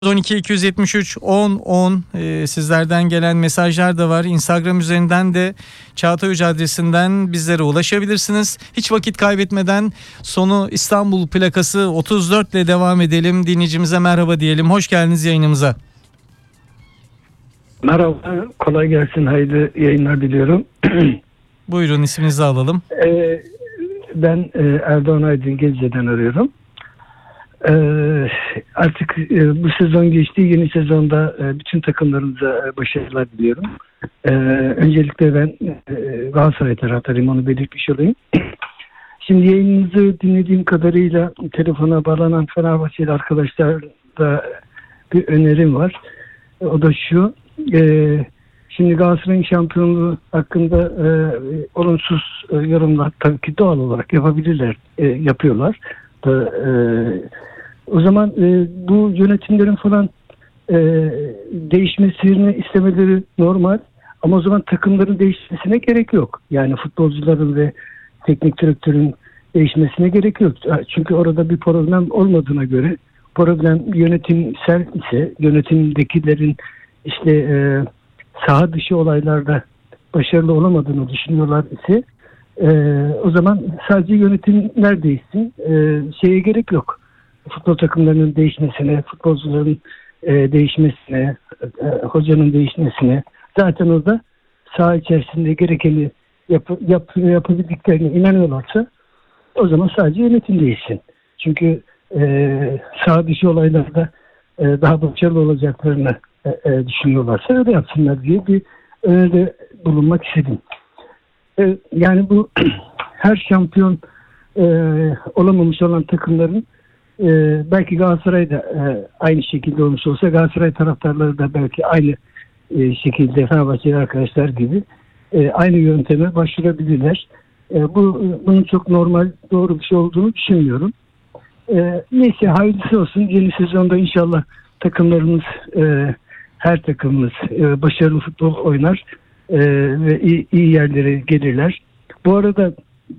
12 273 10 10 sizlerden gelen mesajlar da var. Instagram üzerinden de Çağatay Hoca adresinden bizlere ulaşabilirsiniz. Hiç vakit kaybetmeden sonu İstanbul plakası 34 ile devam edelim. Dinleyicimize merhaba diyelim. Hoş geldiniz yayınımıza. Merhaba, kolay gelsin. Hayırlı yayınlar diliyorum. Buyurun, isminizi alalım. Ben Erdoğan Aydın Gezze'den arıyorum. Artık bu sezon geçti. Yeni sezonda bütün takımlarımıza başarılar diliyorum. Öncelikle ben Galatasaray taraftarıyım, onu belirtmiş olayım. Şimdi yayınınızı dinlediğim kadarıyla telefona bağlanan Fenerbahçeli arkadaşlarda bir önerim var. O da şu: şimdi Galatasaray'ın şampiyonluğu hakkında olumsuz yorumlar tabii ki doğal olarak yapabilirler, yapıyorlar. O zaman bu yönetimlerin falan değişmesini istemeleri normal, ama o zaman takımların değişmesine gerek yok. Yani futbolcuların ve teknik direktörün değişmesine gerek yok. Çünkü orada bir problem olmadığına göre, problem yönetimsel ise, yönetimdekilerin işte saha dışı olaylarda başarılı olamadığını düşünüyorlar ise, o zaman sadece yönetimler değişsin. Şeye gerek yok. Futbol takımlarının değişmesine, futbolcuların değişmesine, hocanın değişmesine. Zaten orada saha içerisinde gerekeni yapabildiklerine inanıyorlarsa, o zaman sadece yönetim değişsin. Çünkü saha dışı olaylarda daha başarılı olacaklarını düşünüyorlarsa öyle yapsınlar diye bir öneride bulunmak istedim. Yani bu her şampiyon olamamış olan takımların, belki Galatasaray'da aynı şekilde olmuş olsa, Galatasaray taraftarları da belki aynı şekilde Fenerbahçeli arkadaşlar gibi aynı yönteme başvurabilirler. Bunun çok normal, doğru bir şey olduğunu düşünmüyorum. Neyse, hayırlısı olsun. Yeni sezonda inşallah takımlarımız, her takımımız başarılı futbol oynar ve iyi yerlere gelirler. Bu arada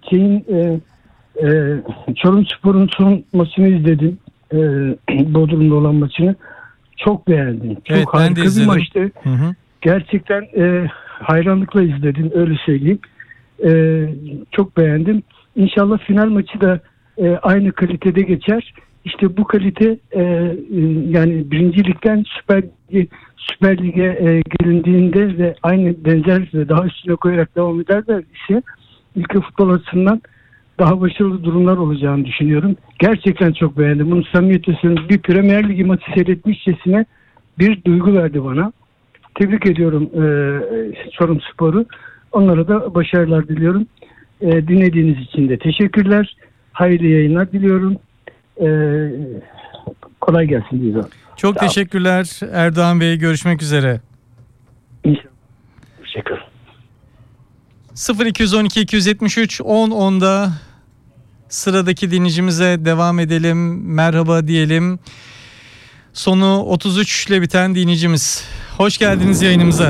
Çorumspor'un son maçını izledim. Bodrum'da olan maçını. Çok beğendim. Çok evet, harika bir maçtı. Hı. Gerçekten hayranlıkla izledim, öyle söyleyeyim. Çok beğendim. İnşallah final maçı da aynı kalitede geçer. İşte bu kalite, yani birincilikten Süper Lig'e gelindiğinde ve aynı benzer ve daha üstüne koyarak devam ederler ise, ülke futbol açısından daha başarılı durumlar olacağını düşünüyorum. Gerçekten çok beğendim. Bunu samimiyetle söylüyorum. Bir Premier Ligi maçı seyretmişçesine bir duygu verdi bana. Tebrik ediyorum Çorumspor'u. Onlara da başarılar diliyorum. Dinlediğiniz için de teşekkürler. Hayırlı yayınlar diliyorum. Kolay gelsin diyorum. Çok teşekkürler Erdoğan Bey. Görüşmek üzere. İnşallah. Teşekkür. 0212 273 10 10'da sıradaki dinleyicimize devam edelim. Merhaba diyelim. Sonu 33 ile biten dinleyicimiz. Hoş geldiniz yayınımıza.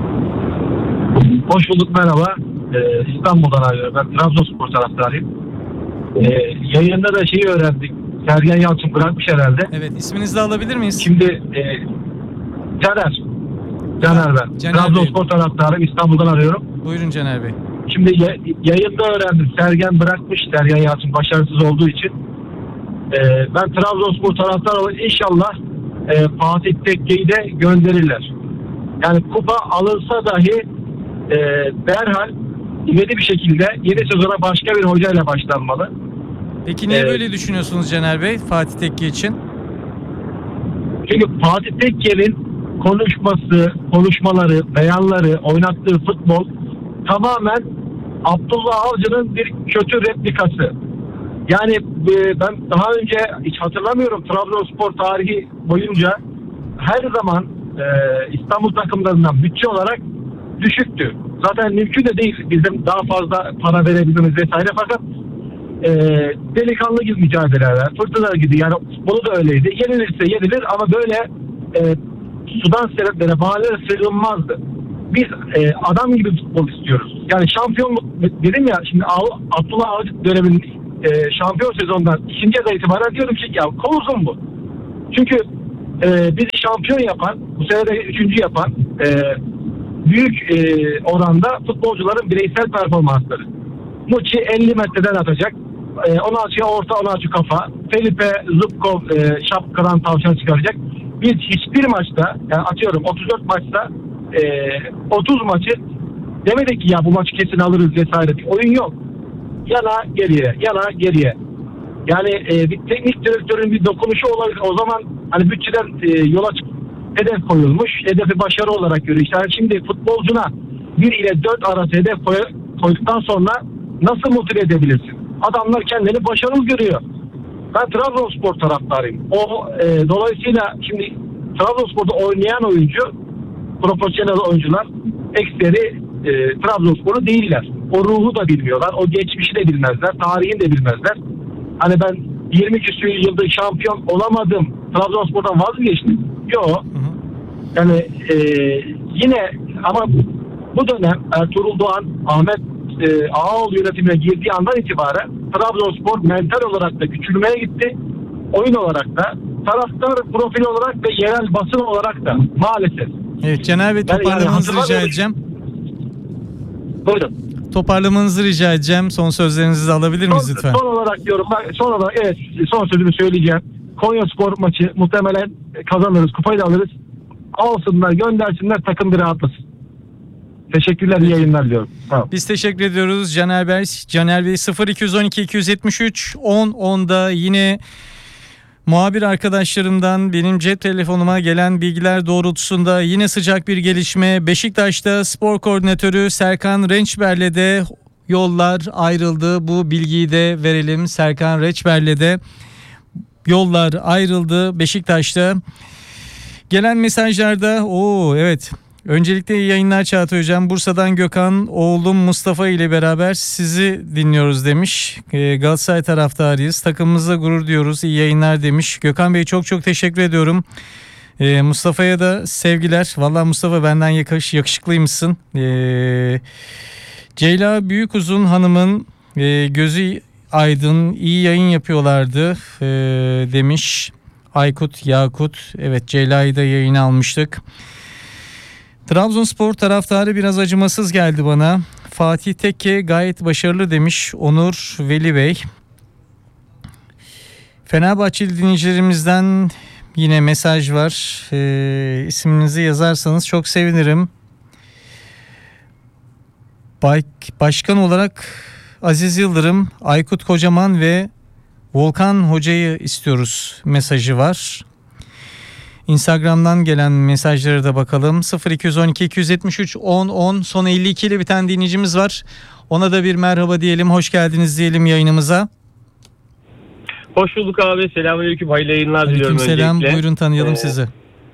Hoş bulduk, merhaba. İstanbul'dan arıyorum. Ben Trabzonspor taraftarıyım. Yayında da şeyi öğrendik. Sergen Yalçın bırakmış herhalde. Evet, isminizi de alabilir miyiz? Şimdi Caner ben. Caner Trabzonspor taraftarıyım. İstanbul'dan arıyorum. Buyurun Caner Bey. Şimdi yayında öğrendim. Sergen bırakmış. Sergen Yalçın başarısız olduğu için. Ben Trabzonspor taraftarı olarak inşallah Fatih Tekke'yi de gönderirler. Yani kupa alınsa dahi derhal ivedi bir şekilde yeni sezona başka bir hocayla başlanmalı. Peki niye böyle düşünüyorsunuz Caner Bey Fatih Tekke için? Çünkü Fatih Tekke'nin konuşmaları, beyanları, oynattığı futbol tamamen Abdullah Avcı'nın bir kötü replikası. Yani ben daha önce hiç hatırlamıyorum, Trabzonspor tarihi boyunca her zaman İstanbul takımlarından bütçe olarak düşüktü. Zaten mümkün de değil bizim daha fazla para verebilmemiz vesaire, fakat delikanlı gibi mücadeleler, fırtına gibi, yani bunu da öyleydi. Yenilirse yenilir, ama böyle sudan sebeplere, bahanelere sığınmazdı. Biz adam gibi futbol istiyoruz. Yani şampiyonluk dedim ya, şimdi Abdullah Avcı döneminin şampiyon sezondan ikinci yıldan itibaren diyorum ki ya kovulsun bu. Çünkü bizi şampiyon yapan, bu sene de 3. yapan büyük oranda futbolcuların bireysel performansları. Muçi 50 metreden atacak. Onaçu'ya orta, Onaçu kafa. Felipe Zubkov şapkadan tavşan çıkaracak. Biz hiçbir maçta, yani atıyorum 34 maçta 30 maçı demedik ki ya bu maçı kesin alırız vesaire. Bir oyun yok. Yana geriye. Yani bir teknik direktörün bir dokunuşu olabilir. O zaman hani bütçeden yola çık, hedef koyulmuş. Hedefi başarı olarak görüyor. İşte yani şimdi futbolcuna 1 ile 4 arası hedef koyduktan sonra nasıl motive edebilirsin? Adamlar kendini başarılı görüyor. Ben Trabzonspor taraftarıyım. Dolayısıyla şimdi Trabzonspor'da oynayan oyuncu, profesyonel oyuncular ekseri Trabzonspor'u değiller. O ruhu da bilmiyorlar. O geçmişi de bilmezler. Tarihini de bilmezler. Hani ben 20 küsur yılda şampiyon olamadım, Trabzonspor'dan vazgeçtim. Yok. Yani yine ama bu dönem Ertuğrul Doğan, Ahmet Ağaoğlu yönetimine girdiği andan itibaren Trabzonspor mental olarak da küçülmeye gitti. Oyun olarak da, taraftar profili olarak ve yerel basın olarak da maalesef. Evet, Caner Bey, toparlamanızı rica edeceğim. Buyurun. Toparlamanızı rica edeceğim. Son sözlerinizi de alabilir miyiz lütfen? Son olarak diyorum. Son olarak evet, son sözümü söyleyeceğim. Konyaspor maçı muhtemelen kazanırız. Kupayı da alırız. Alsınlar, göndersinler, takım bir rahatlasın. Teşekkürler, iyi yayınlar diyorum. Tamam. Biz teşekkür ediyoruz Caner Bey. Caner Bey 0212 273 10'da yine muhabir arkadaşlarımdan benim cep telefonuma gelen bilgiler doğrultusunda yine sıcak bir gelişme. Beşiktaş'ta spor koordinatörü Serkan Rençber'le de yollar ayrıldı. Bu bilgiyi de verelim. Serkan Rençber'le de yollar ayrıldı Beşiktaş'ta. Gelen mesajlarda evet. Öncelikle iyi yayınlar Çağatay Hocam. Bursa'dan Gökhan, oğlum Mustafa ile beraber sizi dinliyoruz demiş. Galatasaray taraftarıyız. Takımımıza gurur diyoruz. İyi yayınlar demiş. Gökhan Bey çok yakışıklı ediyorum. Mustafa'ya da sevgiler. Vallahi Mustafa benden yakışıklıymışsın. Ceyla Büyükuzun Hanım'ın gözü aydın, iyi yayın yapıyorlardı demiş. Aykut Yakut. Evet, Ceyla'yı da yayına almıştık. Trabzonspor taraftarı biraz acımasız geldi bana. Fatih Tekke gayet başarılı demiş Onur Veli Bey. Fenerbahçeli dinleyicilerimizden yine mesaj var. İsminizi yazarsanız çok sevinirim. Başkan olarak Aziz Yıldırım, Aykut Kocaman ve Volkan Hoca'yı istiyoruz mesajı var. Instagram'dan gelen mesajlara da bakalım. 0212 273 10 son 52 ile biten dinleyicimiz var. Ona da bir merhaba diyelim, hoş geldiniz diyelim yayınımıza. Hoş bulduk abi. Selamünaleyküm. Hayırlı yayınlar diliyorum öncelikle. Selam. Buyurun, tanıyalım sizi.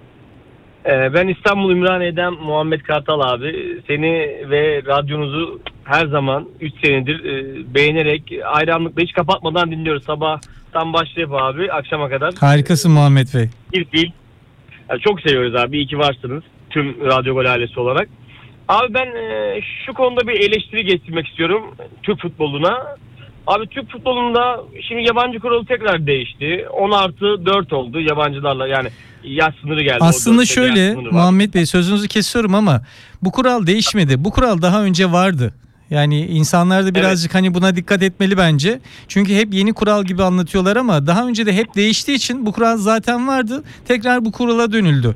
Ben İstanbul Ümraniye'den Muhammed Kartal abi. Seni ve radyonuzu her zaman 3 senedir beğenerek hayranlıkla hiç kapatmadan dinliyoruz. Sabahtan başlayıp abi akşama kadar. Harikasın Muhammed Bey. İlk. Yani çok seviyoruz abi. İyi ki varsınız. Tüm Radyo Gol ailesi olarak. Abi ben şu konuda bir eleştiri getirmek istiyorum Türk futboluna. Abi Türk futbolunda şimdi yabancı kuralı tekrar değişti. 10+4 oldu yabancılarla, yani yaş sınırı geldi. Aslında şöyle Muhammed Bey, sözünüzü kesiyorum ama bu kural değişmedi. Bu kural daha önce vardı. Yani insanlar da birazcık hani buna dikkat etmeli bence. Çünkü hep yeni kural gibi anlatıyorlar ama daha önce de hep değiştiği için bu kural zaten vardı. Tekrar bu kurala dönüldü.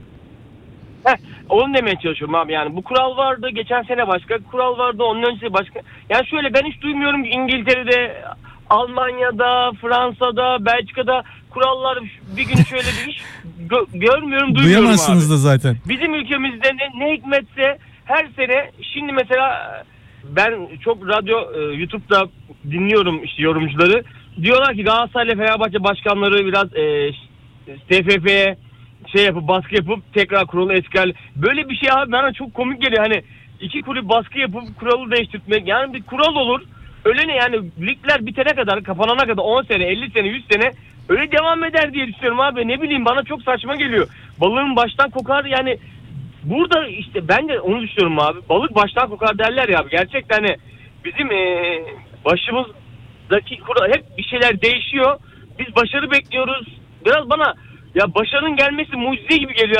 Onu demeye çalışıyorum abi, yani bu kural vardı, geçen sene başka kural vardı, onun öncesi başka. Yani şöyle, ben hiç duymuyorum ki İngiltere'de, Almanya'da, Fransa'da, Belçika'da kurallar bir gün şöyle bir iş görmüyorum, duymuyorum. Duyamazsınız abi da zaten. Bizim ülkemizde ne hikmetse her sene, şimdi mesela ben çok YouTube'da dinliyorum işte yorumcuları. Diyorlar ki Galatasaray ile Fenerbahçe başkanları biraz TFF'ye baskı yapıp tekrar kuralı eskiler. Böyle bir şey abi bana çok komik geliyor. Hani iki kulüp baskı yapıp kuralı değiştirmek. Yani bir kural olur. Öyle ne yani, ligler bitene kadar, kapanana kadar 10 sene, 50 sene, 100 sene öyle devam eder diye düşünüyorum abi. Ne bileyim, bana çok saçma geliyor. Balığın baştan kokar yani. Burada işte ben de onu düşünüyorum abi. Balık baştan kokar derler ya abi. Gerçekten hani bizim başımızdaki kural, hep bir şeyler değişiyor. Biz başarı bekliyoruz. Biraz bana Ya başarının gelmesi mucize gibi geliyor